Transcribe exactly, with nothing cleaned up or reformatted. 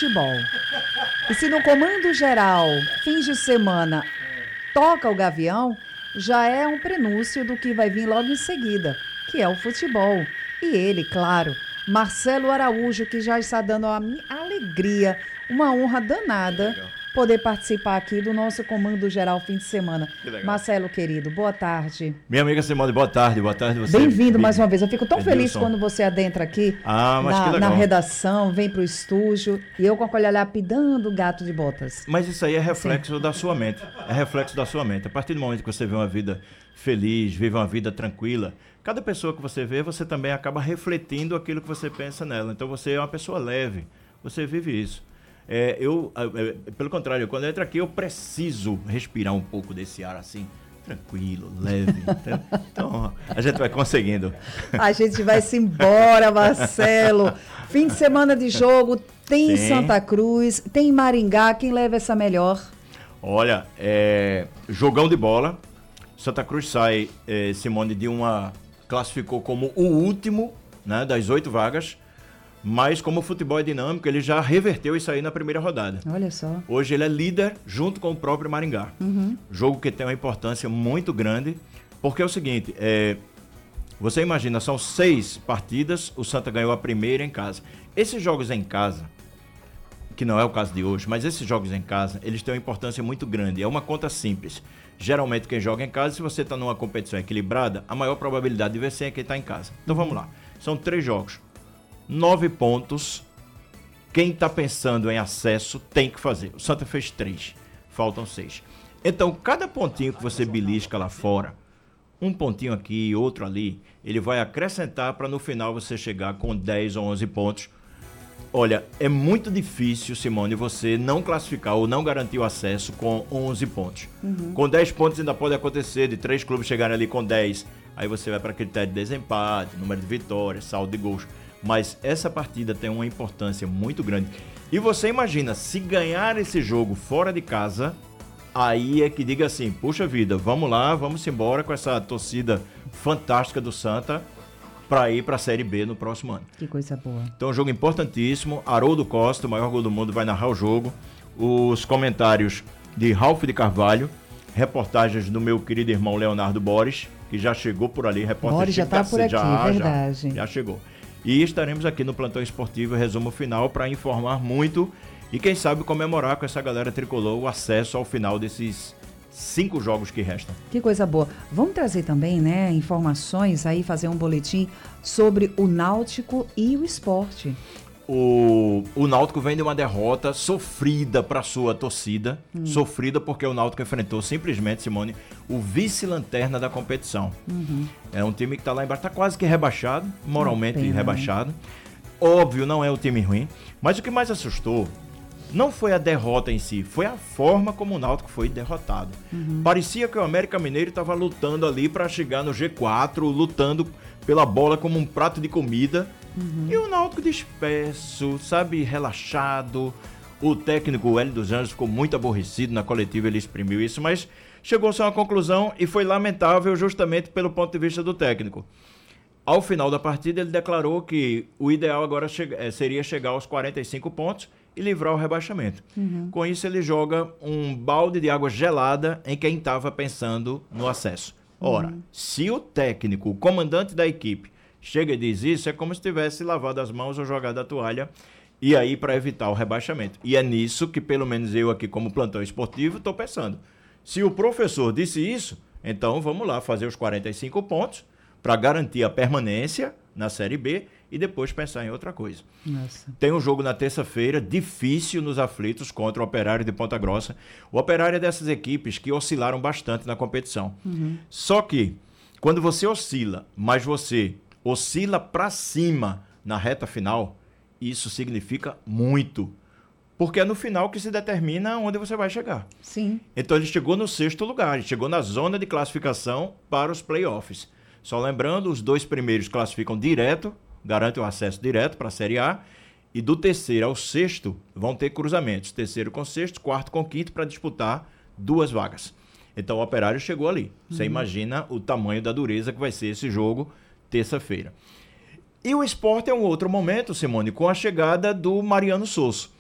futebol. E se no comando geral, fins de semana, toca o Gavião, já é um prenúncio do que vai vir logo em seguida, que é o futebol. E ele, claro, Marcelo Araújo, que já está dando a minha alegria, uma honra danada, Legal. poder participar aqui do nosso Comando Geral fim de semana. Que legal. Marcelo, querido, boa tarde. Minha amiga Simone, boa tarde, boa tarde você. Bem-vindo mais uma vez. Eu fico tão Edilson. feliz quando você adentra aqui Ah, mas na, que legal. na redação, vem para o estúdio e eu com aquele olhar pidando o gato de botas. Mas isso aí é reflexo da sua mente. É reflexo da sua mente. A partir do momento que você vê uma vida feliz, vive uma vida tranquila, cada pessoa que você vê, você também acaba refletindo aquilo que você pensa nela. Então você é uma pessoa leve, você vive isso. É, eu, é, pelo contrário, quando eu entro aqui, eu preciso respirar um pouco desse ar assim, tranquilo, leve. Então, a gente vai conseguindo. A gente vai se embora, Marcelo. Fim de semana de jogo, tem Sim. Santa Cruz, tem Maringá. Quem leva essa melhor? Olha, é, jogão de bola. Santa Cruz sai, é, Simone, de uma... classificou como o último, né, das oito vagas. Mas como o futebol é dinâmico, ele já reverteu isso aí na primeira rodada. Olha só. Hoje ele é líder junto com o próprio Maringá. Uhum. Jogo que tem uma importância muito grande, porque é o seguinte, é, você imagina, são seis partidas, o Santa ganhou a primeira em casa. Esses jogos em casa, que não é o caso de hoje, mas esses jogos em casa, eles têm uma importância muito grande. É uma conta simples. Geralmente quem joga em casa, se você está numa competição equilibrada, a maior probabilidade de vencer é quem está em casa. Então vamos lá, são três jogos. Nove pontos, quem está pensando em acesso tem que fazer. O Santa fez três, faltam seis. Então, cada pontinho que você belisca lá fora, um pontinho aqui, outro ali, ele vai acrescentar para no final você chegar com dez ou onze pontos. Olha, é muito difícil, Simone, você não classificar ou não garantir o acesso com onze pontos. Uhum. Com dez pontos ainda pode acontecer de três clubes chegarem ali com dez. Aí você vai para critério de desempate, número de vitórias, saldo de gols. Mas essa partida tem uma importância muito grande. E você imagina, se ganhar esse jogo fora de casa, aí é que diga assim, puxa vida, vamos lá, vamos embora com essa torcida fantástica do Santa para ir para a Série B no próximo ano. Que coisa boa. Então, um jogo importantíssimo. Haroldo Costa, o maior gol do mundo, vai narrar o jogo. Os comentários de Ralf de Carvalho, reportagens do meu querido irmão Leonardo Borges, que já chegou por ali. Borges já está por aqui, já, verdade. Já, já chegou. E estaremos aqui no Plantão Esportivo, resumo final, para informar muito e quem sabe comemorar com essa galera tricolor o acesso ao final desses cinco jogos que restam. Que coisa boa. Vamos trazer também, né, informações aí, fazer um boletim sobre o Náutico e o Sport. O, o Náutico vem de uma derrota sofrida para sua torcida, hum. sofrida porque o Náutico enfrentou simplesmente, Simone, o vice-lanterna da competição. Uhum. É um time que está lá embaixo, está quase que rebaixado, moralmente pena, rebaixado. Né? Óbvio, não é um time ruim, mas o que mais assustou não foi a derrota em si, foi a forma como o Náutico foi derrotado. Uhum. Parecia que o América Mineiro estava lutando ali para chegar no G quatro, lutando pela bola como um prato de comida. Uhum. E o Náutico disperso, sabe, relaxado. O técnico, o Hélio dos Anjos, ficou muito aborrecido na coletiva, ele exprimiu isso, mas chegou-se a uma conclusão e foi lamentável justamente pelo ponto de vista do técnico. Ao final da partida, ele declarou que o ideal agora che- seria chegar aos quarenta e cinco pontos e livrar o rebaixamento. Uhum. Com isso, ele joga um balde de água gelada em quem estava pensando no acesso. Ora, uhum. se o técnico, o comandante da equipe, chega e diz isso, é como se tivesse lavado as mãos ou jogado a toalha, e aí para evitar o rebaixamento. E é nisso que pelo menos eu aqui como plantão esportivo estou pensando. Se o professor disse isso, então vamos lá fazer os quarenta e cinco pontos para garantir a permanência na Série B e depois pensar em outra coisa. Nossa. Tem um jogo na terça-feira difícil nos aflitos contra o Operário de Ponta Grossa. O Operário é dessas equipes que oscilaram bastante na competição. Uhum. Só que quando você oscila, mas você oscila para cima na reta final, isso significa muito. Porque é no final que se determina onde você vai chegar. Sim. Então ele chegou no sexto lugar, ele chegou na zona de classificação para os playoffs. Só lembrando, os dois primeiros classificam direto, garantem o acesso direto para a Série A, e do terceiro ao sexto vão ter cruzamentos. Terceiro com sexto, quarto com quinto, para disputar duas vagas. Então o Operário chegou ali. Uhum. Você imagina o tamanho da dureza que vai ser esse jogo terça-feira. E o Sport é um outro momento, Simone, com a chegada do Mariano Sosso.